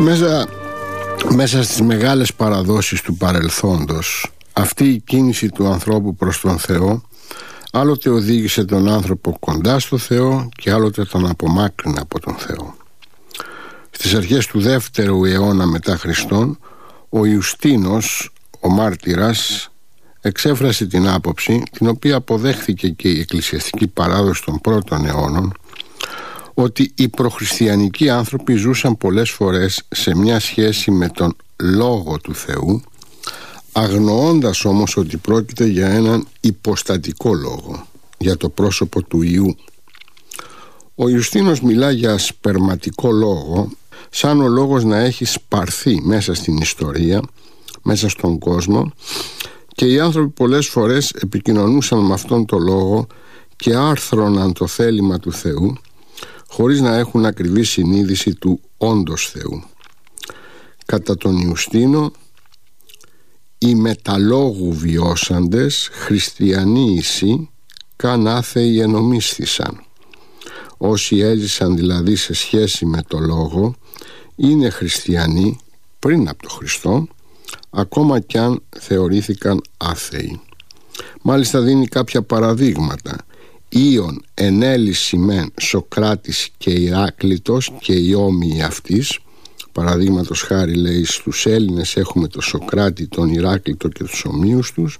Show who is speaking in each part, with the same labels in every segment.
Speaker 1: Μέσα στις μεγάλες παραδόσεις του παρελθόντος, αυτή η κίνηση του ανθρώπου προς τον Θεό άλλοτε οδήγησε τον άνθρωπο κοντά στο Θεό και άλλοτε τον απομάκρυνε από τον Θεό. Στις αρχές του 2ου αιώνα μετά Χριστόν, ο Ιουστίνος, ο μάρτυρας, εξέφρασε την άποψη, την οποία αποδέχθηκε και η εκκλησιαστική παράδοση των πρώτων αιώνων, ότι οι προχριστιανικοί άνθρωποι ζούσαν πολλές φορές σε μια σχέση με τον Λόγο του Θεού, αγνοώντας όμως ότι πρόκειται για έναν υποστατικό λόγο, για το πρόσωπο του Υιού. Ο Ιουστίνος μιλά για σπερματικό λόγο, σαν ο λόγος να έχει σπαρθεί μέσα στην ιστορία, μέσα στον κόσμο, και οι άνθρωποι πολλές φορές επικοινωνούσαν με αυτόν τον λόγο και άρθρωναν το θέλημα του Θεού, χωρίς να έχουν ακριβή συνείδηση του όντως Θεού. Κατά τον Ιουστίνο, οι μεταλόγου βιώσαντες, χριστιανοί εισι, καν άθεοι ενομίσθησαν. Όσοι έζησαν δηλαδή σε σχέση με το λόγο, είναι χριστιανοί πριν από τον Χριστό, ακόμα κι αν θεωρήθηκαν άθεοι. Μάλιστα δίνει κάποια παραδείγματα. Ήον ενέλυση μεν Σοκράτης και Ηράκλητος και οι όμοιοι αυτής. Παραδείγματος χάρη, λέει, στους Έλληνες έχουμε τον Σοκράτη, τον Ηράκλητο και τους ομοίους τους.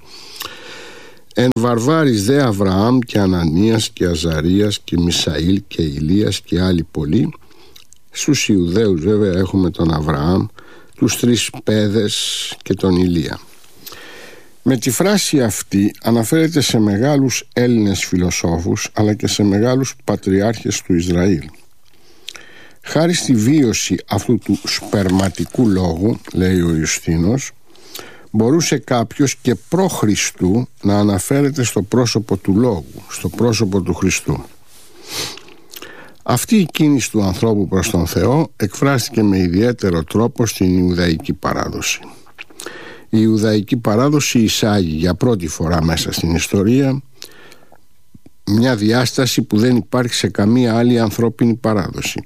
Speaker 1: Εν βαρβάρης δε Αβραάμ και Ανανίας και Αζαρίας και Μισαήλ και Ηλίας και άλλοι πολλοί. Στους Ιουδαίους βέβαια έχουμε τον Αβραάμ, τους 3 παιδες και τον Ηλία. Με τη φράση αυτή αναφέρεται σε μεγάλους Έλληνες φιλοσόφους, αλλά και σε μεγάλους πατριάρχες του Ισραήλ. Χάρη στη βίωση αυτού του σπερματικού λόγου, λέει ο Ιουστίνος, μπορούσε κάποιος και προ Χριστού να αναφέρεται στο πρόσωπο του λόγου, στο πρόσωπο του Χριστού. Αυτή η κίνηση του ανθρώπου προς τον Θεό εκφράστηκε με ιδιαίτερο τρόπο στην Ιουδαϊκή παράδοση. Η Ιουδαϊκή παράδοση εισάγει για πρώτη φορά μέσα στην ιστορία μια διάσταση που δεν υπάρχει σε καμία άλλη ανθρώπινη παράδοση.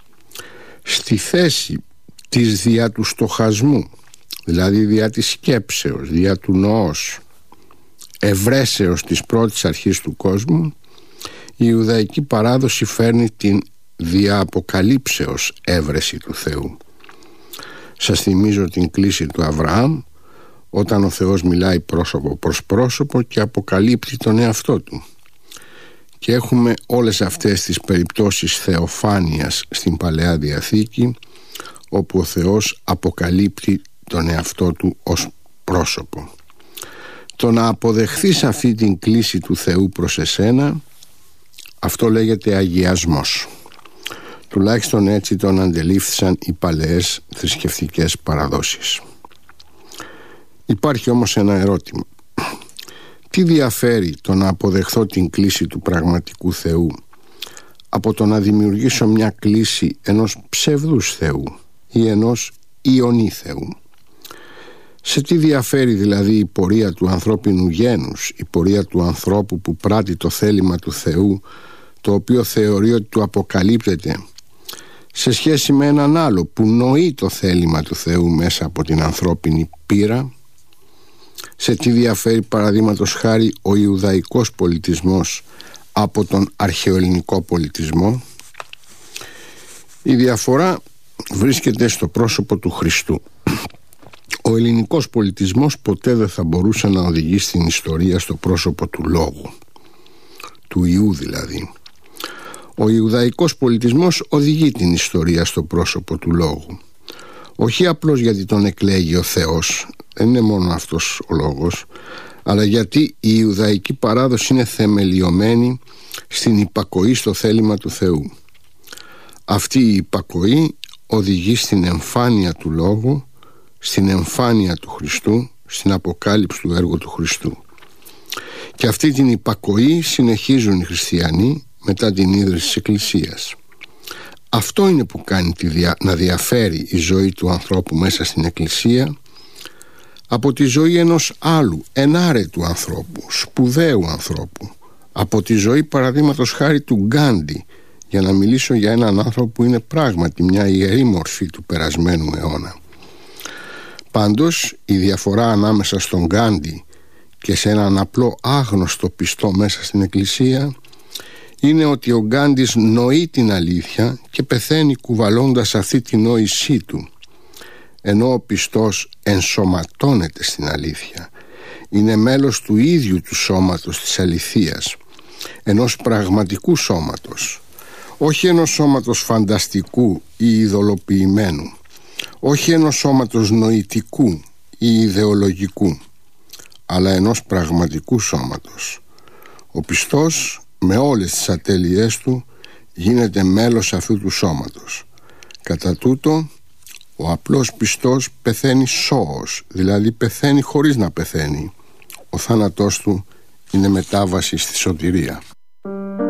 Speaker 1: Στη θέση της δια του στοχασμού, δηλαδή δια της σκέψεως, δια του νοός, ευρέσεως της πρώτης αρχής του κόσμου, η Ιουδαϊκή παράδοση φέρνει την δια αποκαλύψεως έβρεση του Θεού. Σας θυμίζω την κλίση του Αβραάμ, όταν ο Θεός μιλάει πρόσωπο προς πρόσωπο και αποκαλύπτει τον εαυτό του. Και έχουμε όλες αυτές τις περιπτώσεις θεοφάνειας στην Παλαιά Διαθήκη, όπου ο Θεός αποκαλύπτει τον εαυτό του ως πρόσωπο. Το να αποδεχθείς αυτή την κλίση του Θεού προς εσένα, αυτό λέγεται αγιασμός. Τουλάχιστον έτσι τον αντελήφθησαν οι παλαιές θρησκευτικές παραδόσεις. Υπάρχει όμως ένα ερώτημα. Τι διαφέρει το να αποδεχθώ την κλίση του πραγματικού Θεού από το να δημιουργήσω μια κλίση ενός ψευδούς Θεού ή ενός ιονή Θεού? Σε τι διαφέρει δηλαδή η πορεία του ανθρώπινου γένους, η πορεία του ανθρώπου που πράττει το θέλημα του Θεού, το οποίο θεωρεί ότι του αποκαλύπτεται, σε σχέση με έναν άλλο που νοεί το θέλημα του Θεού μέσα από την ανθρώπινη πείρα? Σε τι διαφέρει παραδείγματος χάρη ο Ιουδαϊκός πολιτισμός από τον αρχαιοελληνικό πολιτισμό? Η διαφορά βρίσκεται στο πρόσωπο του Χριστού. Ο ελληνικός πολιτισμός ποτέ δεν θα μπορούσε να οδηγήσει την ιστορία στο πρόσωπο του λόγου, του Υιού δηλαδή. Ο Ιουδαϊκός πολιτισμός οδηγεί την ιστορία στο πρόσωπο του λόγου. Όχι απλώς γιατί τον εκλέγει ο Θεός, δεν είναι μόνο αυτός ο λόγος, αλλά γιατί η Ιουδαϊκή παράδοση είναι θεμελιωμένη στην υπακοή στο θέλημα του Θεού. Αυτή η υπακοή οδηγεί στην εμφάνεια του λόγου, στην εμφάνεια του Χριστού, στην αποκάλυψη του έργου του Χριστού. Και αυτή την υπακοή συνεχίζουν οι χριστιανοί μετά την ίδρυση της Εκκλησίας. Αυτό είναι που κάνει να διαφέρει η ζωή του ανθρώπου μέσα στην Εκκλησία από τη ζωή ενός άλλου, ενάρετου ανθρώπου, σπουδαίου ανθρώπου, από τη ζωή παραδείγματος χάρη του Γκάντι για να μιλήσω για έναν άνθρωπο που είναι πράγματι μια ιερή μορφή του περασμένου αιώνα. Πάντως η διαφορά ανάμεσα στον Γκάντι και σε έναν απλό άγνωστο πιστό μέσα στην εκκλησία είναι ότι ο Γκάντης νοεί την αλήθεια και πεθαίνει κουβαλώντας αυτή τη νόησή του, ενώ ο πιστός ενσωματώνεται στην αλήθεια, είναι μέλος του ίδιου του σώματος της αληθείας, ενός πραγματικού σώματος, όχι ενός σώματος φανταστικού ή ειδωλοποιημένου, όχι ενός σώματος νοητικού ή ιδεολογικού, αλλά ενός πραγματικού σώματος. Ο πιστός με όλες τις ατέλειές του γίνεται μέλος αυτού του σώματος. Κατά τούτο ο απλός πιστός πεθαίνει σώος, δηλαδή πεθαίνει χωρίς να πεθαίνει. Ο θάνατός του είναι μετάβαση στη σωτηρία.